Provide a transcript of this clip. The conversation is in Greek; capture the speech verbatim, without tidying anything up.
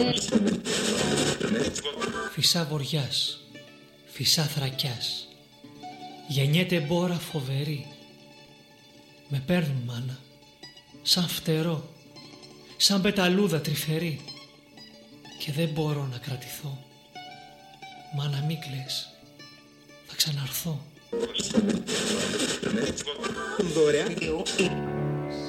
Φυσά βοριάς, φυσά θρακιάς, γεννιέται μπόρα φοβερή. Με παίρνουν μάνα, σαν φτερό, σαν πεταλούδα τρυφερή. Και δεν μπορώ να κρατηθώ. Μάνα μη κλαις, θα ξαναρθώ. Δωρεάν